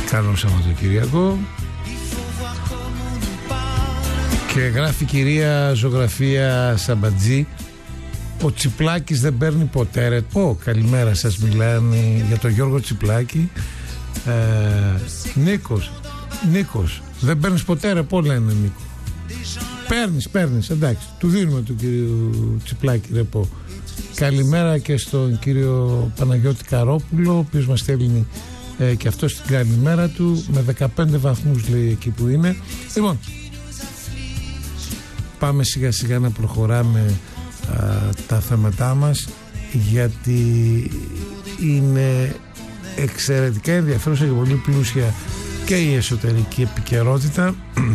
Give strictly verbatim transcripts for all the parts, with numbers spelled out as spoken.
Καλό Σαββατοκύριακο. Και γράφει η κυρία Ζωγραφία Σαμπατζή, ο Τσιπλάκης δεν παίρνει ποτέ ρε. Ω, καλημέρα, σας μιλάνε για τον Γιώργο Τσιπλάκη. ε, Νίκος Νίκος, δεν παίρνεις ποτέ ρε. Πώς λένε Νίκο? Παίρνεις, παίρνεις, εντάξει. Του δίνουμε του κύριου Τσιπλάκη ρεπό. Καλημέρα και στον κύριο Παναγιώτη Καρόπουλο, ο οποίος μας στέλνει ε, και αυτό στην καλημέρα του με δεκαπέντε βαθμούς λέει εκεί που είναι. Λοιπόν, πάμε σιγά σιγά να προχωράμε α, τα θέματά μας, γιατί είναι εξαιρετικά ενδιαφέρουσα και πολύ πλούσια και η εσωτερική επικαιρότητα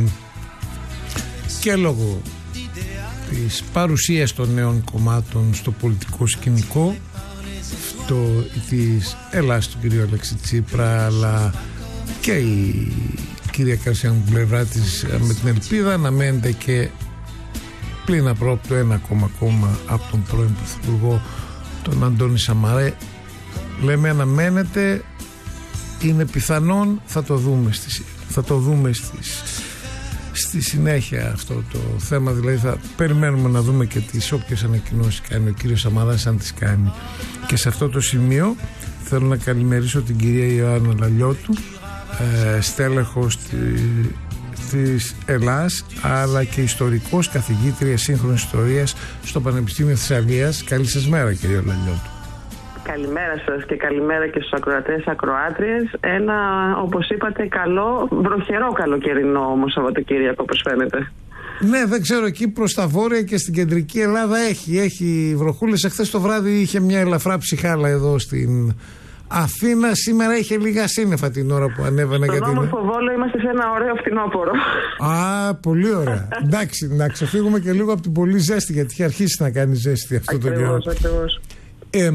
και λόγω της παρουσίας των νέων κομμάτων στο πολιτικό σκηνικό, το, της Ελλάς του κυρίου Αλέξη Τσίπρα, αλλά και η κυρία Καρσιάνου πλευρά της με την ελπίδα να μένετε και πλην απρόπτω ένα ακόμα κόμμα από τον πρώην Πρωθυπουργό τον Αντώνη Σαμαρέ. Λέμε αναμένετε, είναι πιθανόν, θα το δούμε στις, θα το δούμε στις, στη συνέχεια αυτό το θέμα, δηλαδή θα περιμένουμε να δούμε και τις όποιες ανακοινώσεις κάνει ο κύριος Σαμαράς, αν τις κάνει. Και σε αυτό το σημείο θέλω να καλημερίσω την κυρία Ιωάννα Λαλιώτου, ε, στέλεχος τη, της Ελλάς, αλλά και ιστορικός, καθηγήτρια σύγχρονης ιστορίας στο Πανεπιστήμιο Θεσσαλίας. Καλή σας μέρα κυρία Λαλιώτου. Καλημέρα σας και καλημέρα και στους ακροατές, ακροάτριες. Ένα, όπως είπατε, καλό, βροχερό καλοκαιρινό όμως Σαββατοκύριακο, όπως φαίνεται. Ναι, δεν ξέρω, εκεί προς τα βόρεια και στην κεντρική Ελλάδα έχει, έχει βροχούλες. Εχθές το βράδυ είχε μια ελαφρά ψυχάλα εδώ στην Αθήνα. Σήμερα είχε λίγα σύννεφα την ώρα που ανέβαινα. Στον για την... όμορφο Βόλο είμαστε σε ένα ωραίο φθινόπωρο. Α, πολύ ωραία. Εντάξει, να ξεφύγουμε και λίγο από την πολύ ζέστη, γιατί είχε αρχίσει να κάνει ζέστη αυτό το καιρό. Ακριβώς. Ε,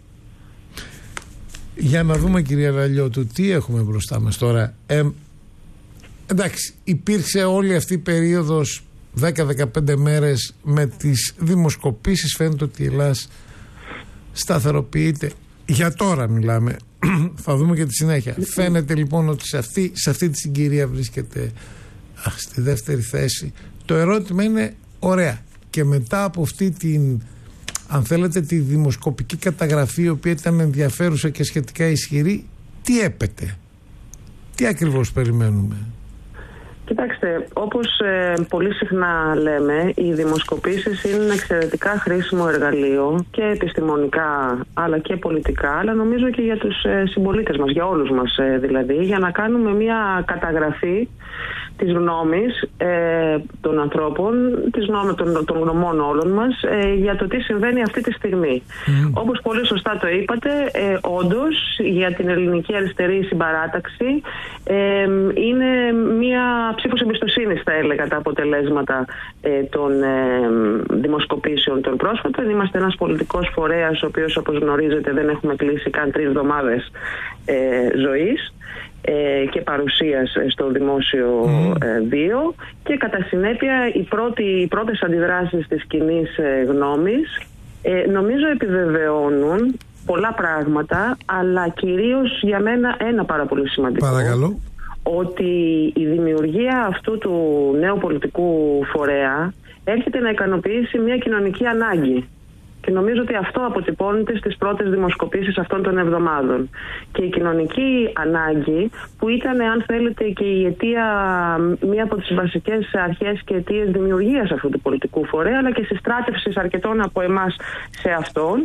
για να δούμε κυρία Λαλιώτου τι έχουμε μπροστά μας τώρα. Ε, εντάξει, υπήρξε όλη αυτή η περίοδος δέκα με δεκαπέντε μέρες με τις δημοσκοπήσεις. Φαίνεται ότι η Ελλάς σταθεροποιείται. Για τώρα μιλάμε. Θα δούμε και τη συνέχεια. Φαίνεται λοιπόν ότι σε αυτή, σε αυτή τη συγκυρία βρίσκεται αχ, στη δεύτερη θέση. Το ερώτημα είναι ωραία. Και μετά από αυτή την, αν θέλετε, τη δημοσκοπική καταγραφή, η οποία ήταν ενδιαφέρουσα και σχετικά ισχυρή, τι έπεται? Τι ακριβώς περιμένουμε? Κοιτάξτε, όπως ε, πολύ συχνά λέμε, οι δημοσκοπήσεις είναι ένα εξαιρετικά χρήσιμο εργαλείο και επιστημονικά αλλά και πολιτικά, αλλά νομίζω και για τους ε, συμπολίτες μας, για όλους μας ε, δηλαδή, για να κάνουμε μια καταγραφή της γνώμης ε, των ανθρώπων, της γνώμης των, των γνωμών όλων μας ε, για το τι συμβαίνει αυτή τη στιγμή. Mm. Όπως πολύ σωστά το είπατε, ε, όντως για την ελληνική αριστερή συμπαράταξη ε, είναι μια ψήφος εμπιστοσύνης, θα έλεγα, τα αποτελέσματα ε, των ε, δημοσκοπήσεων των πρόσφατων. Είμαστε ένας πολιτικός φορέας, ο οποίος, όπως γνωρίζετε, δεν έχουμε κλείσει καν τρεις εβδομάδες ε, ζωής ε, και παρουσίας στο δημόσιο mm. ε, βίο, και κατά συνέπεια οι, πρώτοι, οι πρώτες αντιδράσεις της κοινής ε, γνώμης ε, νομίζω επιβεβαιώνουν πολλά πράγματα, αλλά κυρίως για μένα ένα πάρα πολύ σημαντικό. Παρακαλώ. Ότι η δημιουργία αυτού του νέου πολιτικού φορέα έρχεται να ικανοποιήσει μια κοινωνική ανάγκη. Και νομίζω ότι αυτό αποτυπώνεται στις πρώτες δημοσκοπήσεις αυτών των εβδομάδων. Και η κοινωνική ανάγκη, που ήταν, αν θέλετε, και η αιτία, μία από τις βασικές αρχές και αιτίες δημιουργίας αυτού του πολιτικού φορέα, αλλά και συστράτευσης αρκετών από εμάς σε αυτόν,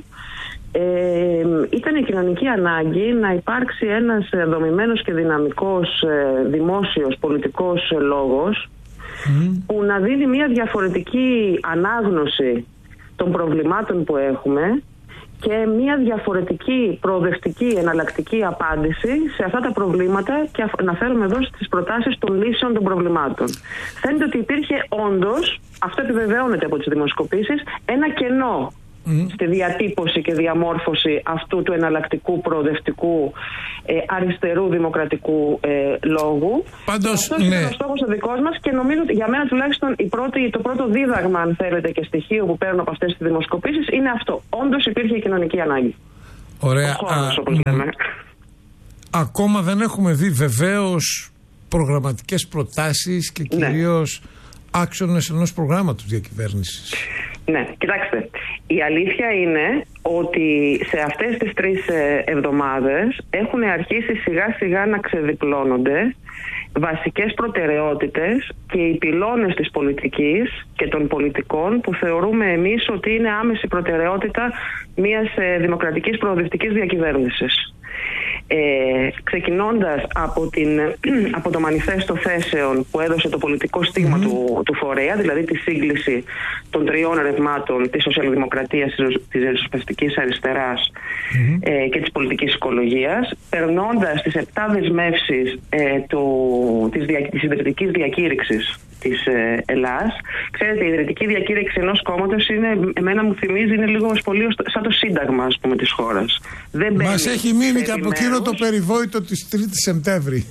Ε, ήταν η κοινωνική ανάγκη να υπάρξει ένας δομημένος και δυναμικός ε, δημόσιος πολιτικός λόγος mm. που να δίνει μια διαφορετική ανάγνωση των προβλημάτων που έχουμε και μια διαφορετική, προοδευτική, εναλλακτική απάντηση σε αυτά τα προβλήματα, και αναφέρομαι εδώ στις προτάσεις των λύσεων των προβλημάτων. Φαίνεται ότι υπήρχε όντως, αυτό επιβεβαιώνεται από τις δημοσκοπήσεις, ένα κενό Mm. στη διατύπωση και διαμόρφωση αυτού του εναλλακτικού, προοδευτικού, ε, αριστερού, δημοκρατικού ε, λόγου. Πάντως, αυτός ναι. είναι ο στόχος ο δικός μας, και νομίζω ότι για μένα τουλάχιστον η πρώτη, το πρώτο δίδαγμα, αν θέλετε, και στοιχείο που παίρνω από αυτές τις δημοσκοπήσεις είναι αυτό. Όντως υπήρχε κοινωνική ανάγκη. Ωραία. Ο χώρος, όπως λέμε. Ακόμα δεν έχουμε δει βεβαίως προγραμματικές προτάσεις και κυρίως ναι. άξονες ενός προγράμματος διακυβέρνησης. Ναι, κοιτάξτε, η αλήθεια είναι ότι σε αυτές τις τρεις εβδομάδες έχουν αρχίσει σιγά σιγά να ξεδιπλώνονται βασικές προτεραιότητες και οι πυλώνες της πολιτικής και των πολιτικών που θεωρούμε εμείς ότι είναι άμεση προτεραιότητα μιας δημοκρατικής προοδευτικής διακυβέρνησης. Ε, ξεκινώντας από, την, από το μανιφέστο θέσεων που έδωσε το πολιτικό στίγμα mm-hmm. του, του φορέα, δηλαδή τη σύγκληση των τριών ρευμάτων της σοσιαλδημοκρατίας, της ριζοσπαστικής αριστεράς mm-hmm. ε, και της πολιτικής οικολογίας, περνώντας τις επτά δεσμεύσεις ε, του, της, δια, της ιδρυτικής διακήρυξης της ε, Ελλάς. Ξέρετε, η ιδρυτική διακήρυξη ενός κόμματος είναι, εμένα μου θυμίζει, είναι λίγο πολύ σαν το σύνταγμα, ας πούμε, της χώρας. Μας έχει μείνει και από εκείνο το περιβόητο της τρίτης Σεπτέμβρη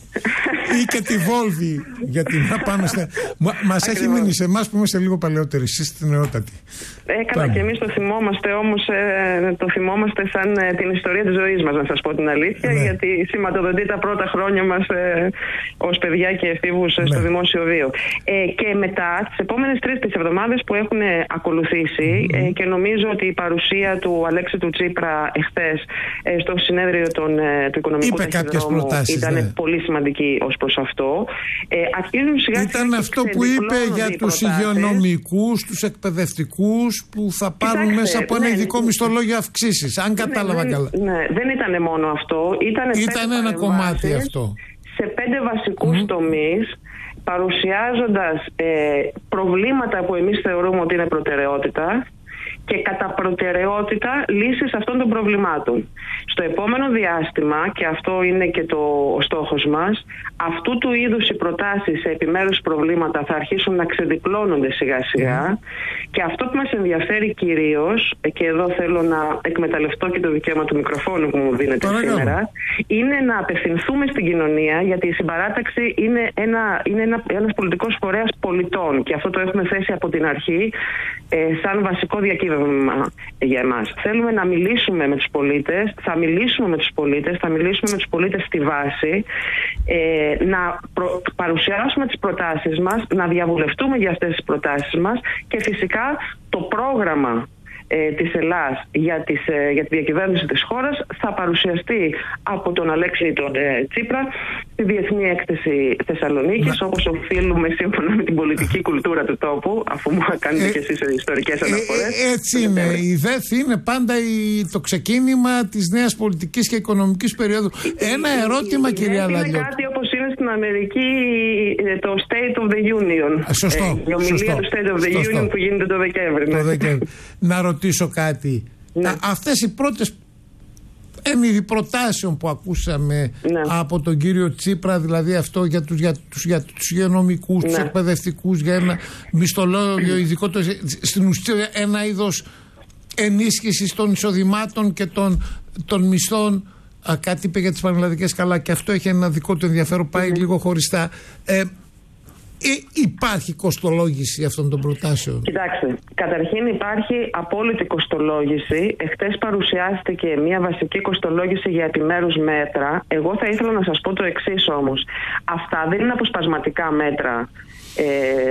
ή και τη Βόλβη, γιατί να πάμε στα... Μας έχει μείνει σε εμάς που είμαστε λίγο παλαιότεροι, εσείς την νεότατη. Έκανα και εμείς το θυμόμαστε, όμως ε, το θυμόμαστε σαν ε, την ιστορία της ζωής μας, να σας πω την αλήθεια, ναι. γιατί σηματοδοτεί τα πρώτα χρόνια μας ε, ως παιδιά και εφήβους ναι. στο δημόσιο βίο. Ε, και μετά, τις επόμενες τρεις τις εβδομάδες που έχουν ακολουθήσει mm-hmm. ε, και νομίζω ότι η παρουσία του Αλέξη του Τσίπρα εχθές ε, στο συνέδριο των, ε, του Οικονομικού Ταχυδρόμου ήταν ναι. πολύ σημαντική ως προς αυτό. Ε, αρχίζουν σιγά ήταν σιγά αυτό που είπε για τους υγειονομικούς, τους εκπαιδευτικούς που θα πάρουν Κοιτάξτε, μέσα από ένα ναι, ειδικό ναι, μισθολόγιο αυξήσεις, αν κατάλαβα ναι, καλά. Ναι, δεν ήταν μόνο αυτό. Ήτανε ήταν ένα κομμάτι αυτό. Σε πέντε βασικούς mm. τομείς, παρουσιάζοντας ε, προβλήματα που εμείς θεωρούμε ότι είναι προτεραιότητα και κατά προτεραιότητα λύσεις αυτών των προβλημάτων. Στο επόμενο διάστημα, και αυτό είναι και το, ο στόχος μας, αυτού του είδους οι προτάσεις σε επιμέρους προβλήματα θα αρχίσουν να ξεδιπλώνονται σιγά σιγά και αυτό που μας ενδιαφέρει κυρίως, και εδώ θέλω να εκμεταλλευτώ και το δικαίωμα του μικροφόνου που μου δίνεται Παρακαλώ. σήμερα, είναι να απευθυνθούμε στην κοινωνία, γιατί η συμπαράταξη είναι, ένα, είναι ένα, ένας πολιτικός φορέας πολιτών και αυτό το έχουμε θέσει από την αρχή ε, σαν βασικό διακύβευμα για εμάς. Θέλουμε να μιλήσουμε με τους πολίτες, θα μιλήσουμε με τους πολίτες, θα μιλήσουμε με τους πολίτες στη βάση, ε, να προ, παρουσιάσουμε τις προτάσεις μας, να διαβουλευτούμε για αυτές τις προτάσεις μας και φυσικά το πρόγραμμα ε, της Ελλάς για, τις, ε, για τη διακυβέρνηση της χώρας θα παρουσιαστεί από τον Αλέξη τον ε, Τσίπρα στη Διεθνή Έκθεση Θεσσαλονίκης, να... όπως οφείλουμε σύμφωνα με την πολιτική κουλτούρα του τόπου, αφού μου κάνετε ε, και εσείς ιστορικές ε, αναφορές. Ε, έτσι είναι. Η ΔΕΘ είναι πάντα η, το ξεκίνημα της νέας πολιτικής και οικονομικής περίοδου. Ένα ερώτημα, η, η, κυρία Λαλιώτη. Είναι κάτι όπως είναι στην Αμερική το State of the Union. Σωστό. Ε, η ομιλία σωστό, του State of the σωστό. Union που γίνεται το Δεκέμβρη. Το Δεκέμβρη. Να ρωτήσω κάτι. Ναι. Α, αυτές οι πρώτες έμειδη προτάσεων που ακούσαμε ναι. από τον κύριο Τσίπρα, δηλαδή αυτό για τους, για τους, για τους υγειονομικούς, ναι. τους εκπαιδευτικούς, για ένα μισθολόγιο ειδικό, το, στην ουσία ένα είδος ενίσχυσης των εισοδημάτων και των, των μισθών. Α, κάτι είπε για τις πανελλαδικές, καλά, και αυτό έχει ένα δικό του ενδιαφέρον, πάει mm-hmm. λίγο χωριστά. Ε, Ε, υπάρχει κοστολόγηση αυτών των προτάσεων? Κοιτάξτε, καταρχήν υπάρχει απόλυτη κοστολόγηση. Εχθές παρουσιάστηκε μια βασική κοστολόγηση για επιμέρους μέτρα. Εγώ θα ήθελα να σας πω το εξής όμως. Αυτά δεν είναι αποσπασματικά μέτρα ε,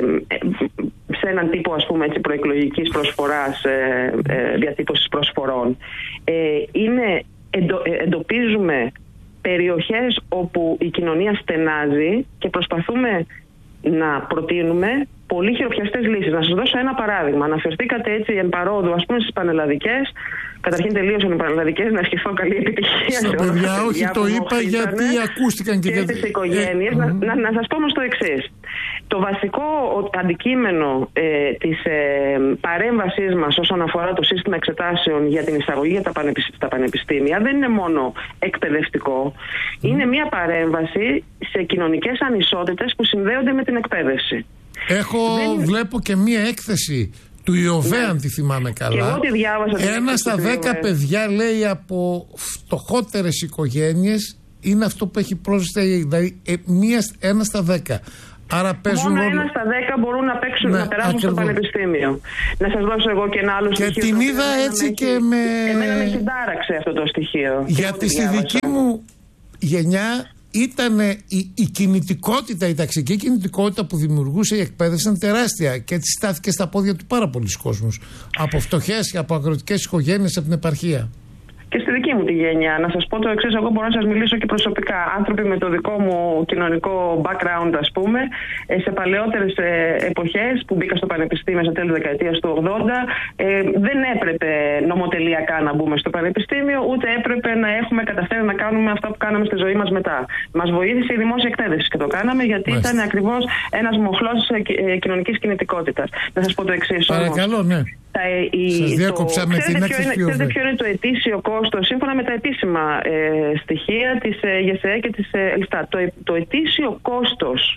σε έναν τύπο, ας πούμε, έτσι, προεκλογικής προσφοράς, ε, ε, διατύπωσης προσφορών. Ε, είναι, εντο, ε, εντοπίζουμε περιοχές όπου η κοινωνία στενάζει και προσπαθούμε να προτείνουμε πολύ χειροπιαστές λύσεις. Να σας δώσω ένα παράδειγμα. Αναφερθήκατε έτσι εν παρόδου, ας πούμε, στις πανελλαδικές. Καταρχήν τελείωσαν οι πανελλαδικές, να ευχηθώ καλή επιτυχία. Στα παιδιά, όχι, το είπα γιατί ακούστηκαν και, και για τις οικογένειες. Ε, να, να, να σας πω όμως το εξής. Το βασικό αντικείμενο ε, της ε, παρέμβασής μας όσον αφορά το σύστημα εξετάσεων για την εισαγωγή για τα, πανεπιστήμια, τα πανεπιστήμια δεν είναι μόνο εκπαιδευτικό. Mm. Είναι μια παρέμβαση σε κοινωνικές ανισότητες που συνδέονται με την εκπαίδευση. Έχω, δεν... βλέπω και μια έκθεση του ΙΟΒΕ, ναι. αν τη θυμάμαι καλά. Και εγώ τη διάβασα. Ένα στα δέκα παιδιά, λέει, από φτωχότερες οικογένειες είναι αυτό που έχει πρόσβαση, δηλαδή ε, μία, ένα στα δέκα. Άρα παίζουν μόνο όλο... ένα στα δέκα μπορούν να, παίξουν, ναι, να περάσουν ακριβώς. στο πανεπιστήμιο. Να σας δώσω εγώ και ένα άλλο και στοιχείο. Και την είδα έτσι με και έχει, με... Εμένα με συντάραξε αυτό το στοιχείο. Γιατί στη δική μου γενιά ήταν η, η κινητικότητα, η ταξική κινητικότητα που δημιουργούσε η εκπαίδευση ήταν τεράστια και έτσι στάθηκε στα πόδια του πάρα πολλοί κόσμος. Από φτωχές, από αγροτικές οικογένειες, από την επαρχία. Και στη δική μου τη γενιά, να σας πω το εξής, εγώ μπορώ να σας μιλήσω και προσωπικά. Άνθρωποι με το δικό μου κοινωνικό background, ας πούμε, σε παλαιότερες εποχές που μπήκα στο πανεπιστήμιο στα τέλη της δεκαετίας του ογδόντα, δεν έπρεπε νομοτελειακά να μπούμε στο πανεπιστήμιο, ούτε έπρεπε να έχουμε καταφέρει να κάνουμε αυτά που κάναμε στη ζωή μας μετά. Μας βοήθησε η δημόσια εκπαίδευση και το κάναμε γιατί Μάλιστα. ήταν ακριβώς ένας μοχλός κοινωνικής κινητικότητας. Να σας πω το εξής. Παρακαλώ, ναι. Σας διάκοψα με την έκθεση. Ξέρετε ποιο είναι το ετήσιο κόστος σύμφωνα με τα επίσημα ε, στοιχεία της ε, ΓΕΣΕΕ και της ε, ΕΛΣΤΑ. Το, το ετήσιο κόστος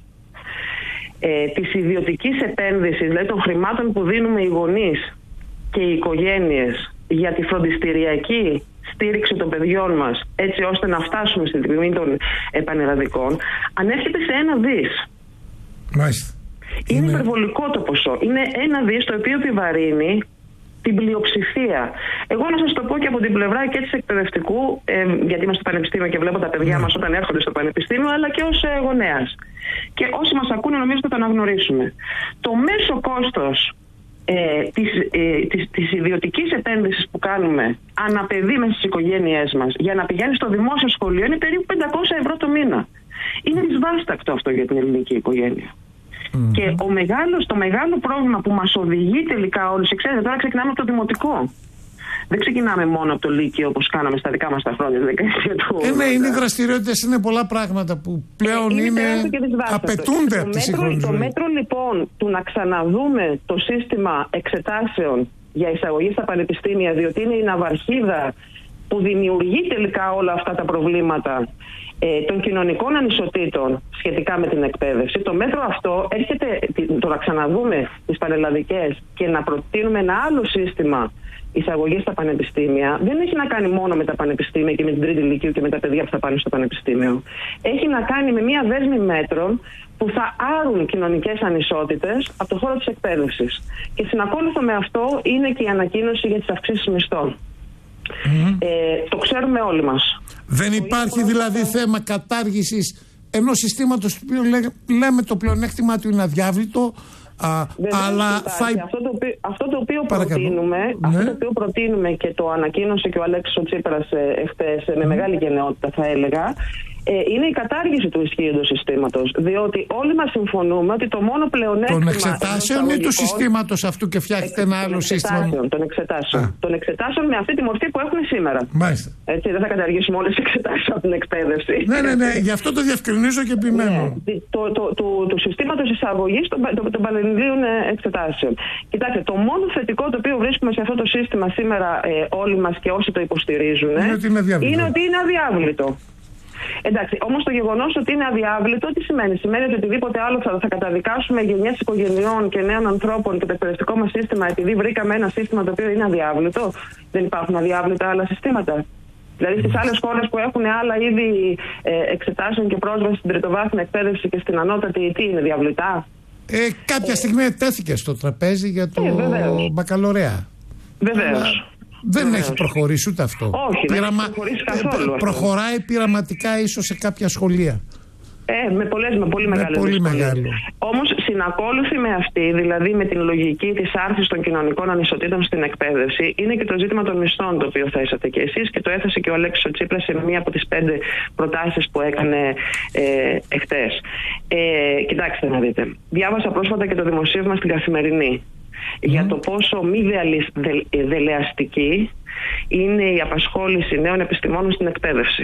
ε, της ιδιωτικής επένδυσης, δηλαδή των χρημάτων που δίνουμε οι γονείς και οι οικογένειες για τη φροντιστηριακή στήριξη των παιδιών μας, έτσι ώστε να φτάσουμε στην τιμή των επανελλαδικών, ανέρχεται σε ένα δις. Μάλιστα. Είναι, είναι υπερβολικό το ποσό. Είναι ένα δις το οποίο επιβαρύνει την πλειοψηφία. Εγώ να σας το πω και από την πλευρά και της εκπαιδευτικού, ε, γιατί είμαστε στο πανεπιστήμιο και βλέπω τα παιδιά mm. μας όταν έρχονται στο πανεπιστήμιο, αλλά και ως ε, γονέας. Και όσοι μας ακούνε νομίζω ότι θα το αναγνωρίσουμε. Το μέσο κόστος ε, της, ε, της, της ιδιωτικής επένδυσης που κάνουμε αναπαιδεί μέσα στις οικογένειές μας για να πηγαίνει στο δημόσιο σχολείο είναι περίπου πεντακόσια ευρώ το μήνα. Είναι δυσβάστακτο αυτό για την ελληνική οικογένεια. Mm-hmm. Και ο μεγάλος, το μεγάλο πρόβλημα που μας οδηγεί τελικά όλους, ξέρετε, τώρα ξεκινάμε από το δημοτικό. Δεν ξεκινάμε μόνο από το Λύκειο όπως κάναμε στα δικά μας τα χρόνια, τη δεκαετία του. Ε, ναι, είναι δραστηριότητες, είναι πολλά πράγματα που πλέον ε, είναι, είναι απαιτούνται από τη σύγχρονη ζωή. Το μέτρο λοιπόν του να ξαναδούμε το σύστημα εξετάσεων για εισαγωγή στα πανεπιστήμια, διότι είναι η ναυαρχίδα που δημιουργεί τελικά όλα αυτά τα προβλήματα ε, των κοινωνικών ανισοτήτων σχετικά με την εκπαίδευση. Το μέτρο αυτό έρχεται, το να ξαναδούμε τις πανελλαδικές και να προτείνουμε ένα άλλο σύστημα εισαγωγή στα πανεπιστήμια, δεν έχει να κάνει μόνο με τα πανεπιστήμια και με την τρίτη ηλικίου και με τα παιδιά που θα πάνε στο πανεπιστήμιο. Έχει να κάνει με μια δέσμη μέτρων που θα άρουν κοινωνικές ανισότητες από το χώρο της εκπαίδευσης. Και συνακόλουθο με αυτό είναι και η ανακοίνωση για τις αυξήσεις μισθών. Mm-hmm. Ε, το ξέρουμε όλοι μας. Δεν υπάρχει δηλαδή αυτό θέμα κατάργησης ενός συστήματος του οποίου λέ, λέμε το πλεονέκτημα του είναι αδιάβλητο. Α, αλλά θα... αυτό, το οποίο, αυτό, το οποίο προτείνουμε, ναι. αυτό το οποίο προτείνουμε και το ανακοίνωσε και ο Αλέξης ο Τσίπρας εχθές mm. με μεγάλη γενναιότητα θα έλεγα, ε, είναι η κατάργηση του ισχύοντος συστήματος. Διότι όλοι μας συμφωνούμε ότι το μόνο πλεονέκτημα. Των εξετάσεων ή του συστήματος αυτού και φτιάχεται ένα άλλο σύστημα. Των εξετάσεων. Ah. Των εξετάσεων με αυτή τη μορφή που έχουν σήμερα. Μάλιστα. Έτσι, δεν θα καταργήσουμε όλες τις εξετάσεις από την εκπαίδευση. Ναι, ναι, ναι. Γι' αυτό το διευκρινίζω και επιμένω. Ναι. Το, το, το, το συστήματος εισαγωγής των, των, των πανελληνίων εξετάσεων. Κοιτάξτε, το μόνο θετικό το οποίο βρίσκουμε σε αυτό το σύστημα σήμερα ε, όλοι μας και όσοι το υποστηρίζουν είναι ότι είναι αδιάβλητο. Είναι ότι είναι αδιάβλητο. Εντάξει, όμως το γεγονός ότι είναι αδιάβλητο, τι σημαίνει? Σημαίνει ότι οτιδήποτε άλλο θα, θα καταδικάσουμε γενιές οικογενειών και νέων ανθρώπων και το εκπαιδευτικό μας σύστημα επειδή βρήκαμε ένα σύστημα το οποίο είναι αδιάβλητο. Δεν υπάρχουν αδιάβλητα άλλα συστήματα. Δηλαδή στις άλλες χώρες που έχουν άλλα είδη ε, εξετάσεων και πρόσβαση στην τριτοβάθμια εκπαίδευση και στην ανώτατη, τι είναι, διαβλητά? Ε, κάποια ε, στιγμή τέθηκε στο τραπέζι για το ε, μπακαλωρέα. Βεβαίως. Δεν Βεβαίως. έχει προχωρήσει ούτε αυτό. Όχι, Πειραμα... δεν έχει προχωρήσει καθόλου. Προχωράει πειραματικά ίσως σε κάποια σχολεία. Ε, με, πολλές, με πολύ μεγάλες δυσκολίες. Όμως συνακόλουθη με αυτή, δηλαδή με την λογική της άρσης των κοινωνικών ανισοτήτων στην εκπαίδευση, είναι και το ζήτημα των μισθών το οποίο θέσατε και εσείς και το έθεσε και ο Αλέξης ο Τσίπρας σε μία από τις πέντε προτάσεις που έκανε ε, εχθές. Ε, κοιτάξτε να δείτε. Διάβασα πρόσφατα και το δημοσίευμα στην Καθημερινή mm. για το πόσο μη δεαλισ, δε, δελεαστική είναι η απασχόληση νέων επιστημόνων στην εκπαίδευση.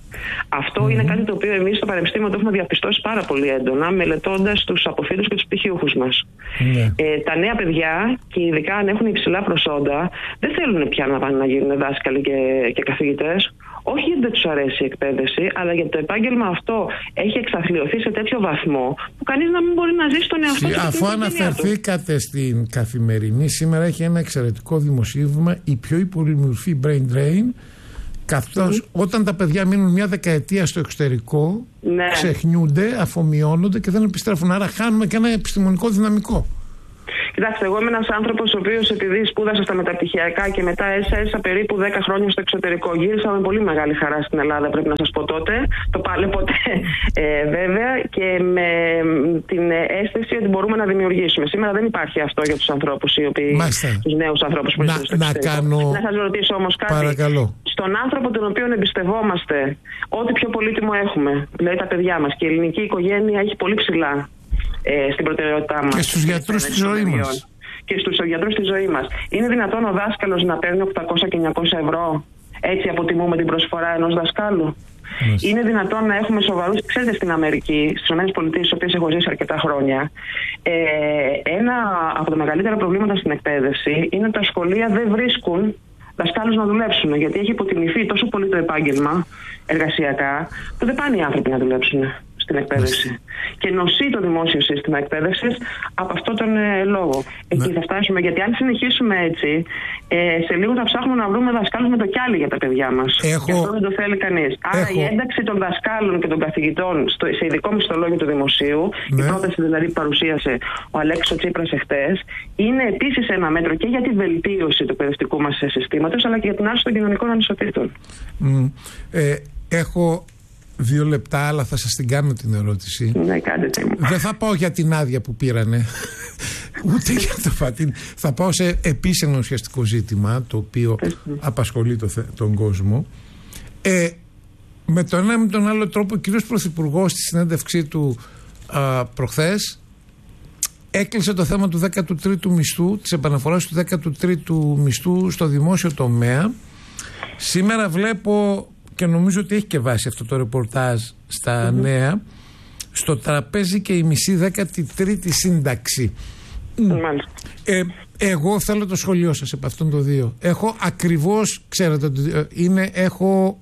Αυτό mm-hmm. είναι κάτι το οποίο εμείς στο Πανεπιστήμιο το έχουμε διαπιστώσει πάρα πολύ έντονα, μελετώντας τους αποφύτους και τους πτυχιούχους μας. Mm-hmm. Ε, τα νέα παιδιά, και ειδικά αν έχουν υψηλά προσόντα, δεν θέλουν πια να πάνε να γίνουν δάσκαλοι και, και καθηγητές. Όχι γιατί δεν τους αρέσει η εκπαίδευση, αλλά γιατί το επάγγελμα αυτό έχει εξαθλιωθεί σε τέτοιο βαθμό που κανείς να μην μπορεί να ζήσει τον εαυτό του. Αφού αναφερθήκατε στην Καθημερινή, σήμερα έχει ένα εξαιρετικό δημοσίευμα, η πιο υπολοιμορφή brain drain. Καθώς mm. όταν τα παιδιά μείνουν μια δεκαετία στο εξωτερικό, ναι. ξεχνιούνται, αφομοιώνονται και δεν επιστρέφουν. Άρα χάνουμε και ένα επιστημονικό δυναμικό. Κοιτάξτε, εγώ είμαι ένας άνθρωπος ο οποίος, επειδή σπούδασα στα μεταπτυχιακά και μετά έσα περίπου δέκα χρόνια στο εξωτερικό, γύρισα με πολύ μεγάλη χαρά στην Ελλάδα, πρέπει να σας πω τότε. Το πάλι ποτέ, ε, βέβαια, και με την αίσθηση ότι μπορούμε να δημιουργήσουμε. Σήμερα δεν υπάρχει αυτό για τους ανθρώπους οι οποίοι. Τους νέους ανθρώπους που είναι στο εξωτερικό. Να, να σας ρωτήσω όμως κάτι. Παρακαλώ. Στον άνθρωπο τον οποίο εμπιστευόμαστε, ό,τι πιο πολύτιμο έχουμε, δηλαδή τα παιδιά μας, και η ελληνική οικογένεια έχει πολύ ψηλά ε, στην προτεραιότητά μας. Και στους γιατρούς της ζωής μας. Και στους γιατρούς της ζωής μας. Είναι δυνατόν ο δάσκαλος να παίρνει οκτακόσια και εννιακόσια ευρώ? Έτσι αποτιμούμε την προσφορά ενός δασκάλου? Yes. Είναι δυνατόν να έχουμε σοβαρούς, ξέρετε, στην Αμερική, στις ΗΠΑ, στις οποίες έχω ζήσει αρκετά χρόνια, ε, ένα από τα μεγαλύτερα προβλήματα στην εκπαίδευση είναι ότι τα σχολεία δεν βρίσκουν δασκάλους να δουλέψουν, γιατί έχει υποτιμηθεί τόσο πολύ το επάγγελμα εργασιακά, που δεν πάνε οι άνθρωποι να δουλέψουν στην εκπαίδευση. Yes. Και νοσεί το δημόσιο σύστημα εκπαίδευσης από αυτόν τον ε, λόγο. Εκεί ναι. θα φτάσουμε, γιατί αν συνεχίσουμε έτσι, ε, σε λίγο θα ψάχνουμε να βρούμε δασκάλους με το κιάλι για τα παιδιά μας. Έχω... Και αυτό δεν το θέλει κανείς. Άρα Έχω... η ένταξη των δασκάλων και των καθηγητών στο, σε ειδικό μισθολόγιο του δημοσίου, ναι. η πρόταση δηλαδή που παρουσίασε ο Αλέξης Τσίπρας εχθές, είναι επίσης ένα μέτρο και για τη βελτίωση του εκπαιδευτικού μας συστήματος, αλλά και για την άρση των κοινωνικών ανισοτήτων. Mm. Ε, έχω δύο λεπτά, αλλά θα σας την κάνω την ερώτηση. Ναι, κάντε μου. Δεν θα πάω για την άδεια που πήρανε, ούτε για το πατίν. Θα πάω σε επίσης ένα ουσιαστικό ζήτημα, το οποίο απασχολεί το, τον κόσμο. Ε, με τον ένα με τον άλλο τρόπο, ο κύριος Πρωθυπουργός στη συνέντευξή του α, προχθές έκλεισε το θέμα του δέκατου τρίτου μισθού, της επαναφοράς του δέκατου τρίτου μισθού στο δημόσιο τομέα. Σήμερα βλέπω, και νομίζω ότι έχει και βάση αυτό το ρεπορτάζ στα mm-hmm. νέα, στο τραπέζι και η μισή δέκατη τρίτη σύνταξη. Mm. Ε, εγώ θέλω το σχολείο σας επ' αυτόν το δύο. Έχω ακριβώς, ξέρετε, είναι, έχω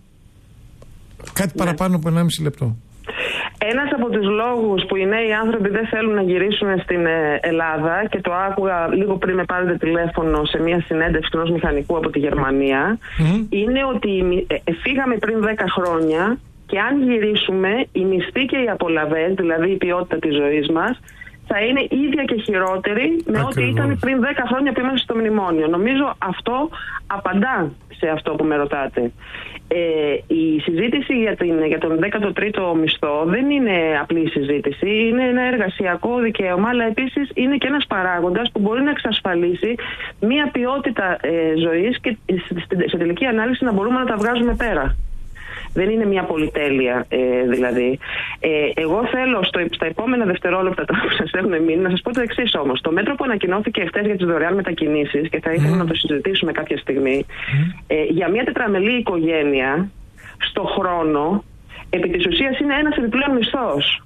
κάτι yeah. παραπάνω από ενάμιση λεπτό. Ένας από τους λόγους που οι νέοι άνθρωποι δεν θέλουν να γυρίσουν στην Ελλάδα, και το άκουγα λίγο πριν με πάρετε τηλέφωνο σε μια συνέντευξη ενός μηχανικού από τη Γερμανία, mm. είναι ότι φύγαμε πριν δέκα χρόνια και αν γυρίσουμε, οι μισθοί και οι απολαβές, δηλαδή η ποιότητα της ζωής μας, θα είναι ίδια και χειρότερη με Ακριβώς. ό,τι ήταν πριν δέκα χρόνια που είμαστε στο μνημόνιο. Νομίζω αυτό απαντά σε αυτό που με ρωτάτε. Ε, η συζήτηση για, την, για τον δέκατο τρίτο μισθό δεν είναι απλή συζήτηση, είναι ένα εργασιακό δικαίωμα, αλλά επίσης είναι και ένας παράγοντας που μπορεί να εξασφαλίσει μια ποιότητα ε, ζωής και σε τελική ανάλυση να μπορούμε να τα βγάζουμε πέρα. Δεν είναι μια πολυτέλεια ε, δηλαδή. Ε, εγώ θέλω στο, στα επόμενα δευτερόλεπτα που σας έχουν μείνει να σας πω το εξής όμως. Το μέτρο που ανακοινώθηκε χτες για τις δωρεάν μετακινήσεις, και θα ήθελα mm. να το συζητήσουμε κάποια στιγμή, mm. ε, για μια τετραμελή οικογένεια στο χρόνο, επί της ουσίας είναι ένας επιπλέον μισθός.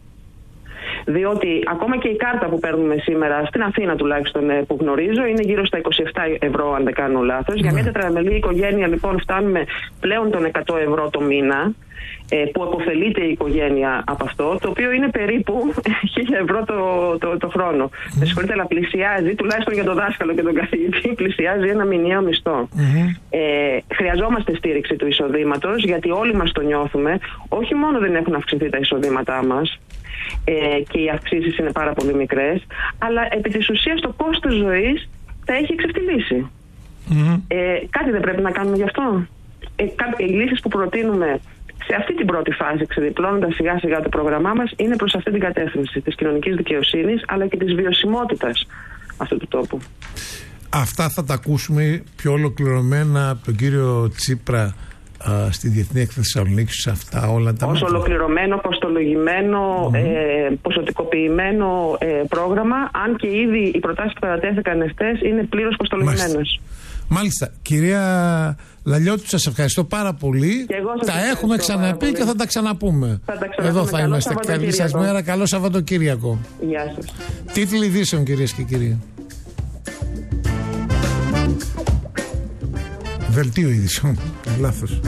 Διότι ακόμα και η κάρτα που παίρνουμε σήμερα, στην Αθήνα τουλάχιστον που γνωρίζω, είναι γύρω στα είκοσι επτά ευρώ, αν δεν κάνω λάθος. Mm. Για μια τετραμελή οικογένεια λοιπόν φτάνουμε πλέον των εκατό ευρώ το μήνα, που αποφελείται η οικογένεια από αυτό, το οποίο είναι περίπου χίλια ευρώ το, το, το χρόνο. Mm. Με συγχωρείτε, αλλά πλησιάζει, τουλάχιστον για τον δάσκαλο και τον καθηγητή, πλησιάζει ένα μηνιαίο μισθό. Mm. Ε, χρειαζόμαστε στήριξη του εισοδήματος, γιατί όλοι μας το νιώθουμε. Όχι μόνο δεν έχουν αυξηθεί τα εισοδήματά μας, Ε, και οι αυξήσεις είναι πάρα πολύ μικρές, αλλά επί της ουσίας το κόστος ζωής θα έχει εξευτελίσει. Mm-hmm. Ε, κάτι δεν πρέπει να κάνουμε γι' αυτό. Ε, οι λύσεις που προτείνουμε σε αυτή την πρώτη φάση, ξεδιπλώνοντας σιγά σιγά το πρόγραμμά μας, είναι προς αυτή την κατεύθυνση της κοινωνικής δικαιοσύνης, αλλά και της βιωσιμότητας αυτού του τόπου. Αυτά θα τα ακούσουμε πιο ολοκληρωμένα από τον κύριο Τσίπρα στη Διεθνή Έκθεση Θεσσαλονίκης, σε αυτά όλα τα ως μέτρα. Ολοκληρωμένο, κοστολογημένο, mm-hmm. ε, ποσοτικοποιημένο ε, πρόγραμμα, αν και ήδη οι προτάσεις που κατατέθηκαν εχθές είναι πλήρως κοστολογημένες. Μάλιστα. Κυρία Λαλιώτη, σας ευχαριστώ πάρα πολύ. Τα έχουμε ξαναπεί και θα τα ξαναπούμε. Θα τα ξαναπούμε. Εδώ θα Καλό είμαστε. Καλή σας μέρα. Καλό Σαββατοκύριακο. Γεια σας. Τίτλοι ειδήσεων, κυρίες και κύριοι. Δελτίο ειδήσεων. Λάθος.